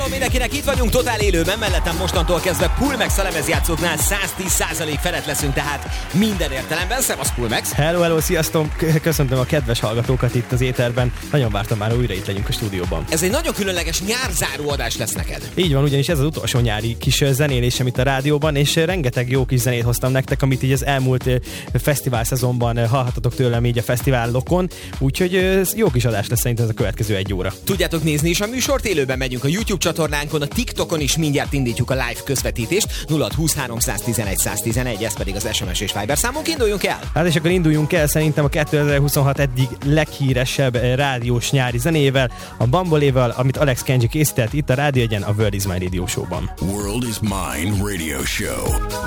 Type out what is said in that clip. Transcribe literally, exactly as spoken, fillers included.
mindenkinek, itt vagyunk totál élőben, mellettem mostantól kezdve Pulmex a lemezjátszóknál száz tíz százalék felett leszünk, tehát minden értelemben. Szevasz Pulmex! Hello, hello, sziasztok! Köszöntöm a kedves hallgatókat itt az éterben. Nagyon vártam már, újra itt legyünk a stúdióban. Ez egy nagyon különleges nyárzáró adás lesz neked. Így van, ugyanis ez az utolsó nyári kis zenélésem itt a rádióban, és rengeteg jó kis zenét hoztam nektek, amit így az elmúlt fesztivál szezonban hallhatatok tőlem így a fesztiválokon, úgyhogy jó kis adás lesz szerintem ez a következő egy óra. Tudjátok nézni is a műsort, élőben megyünk a YouTube csatornánkon, a TikTokon is mindjárt indítjuk a live közvetítést, nulla húsz háromszáztizenegy száztizenegy, ez pedig az es em es és Viber számunk. Induljunk el! Hát és akkor induljunk el szerintem a kétezer-huszonhat eddig leghíresebb rádiós nyári zenével, a Bamboléval, amit Alex Kenji készített itt a Rádió Egyen, a World is Mine Radio Show-ban. World is Mine Radio Show.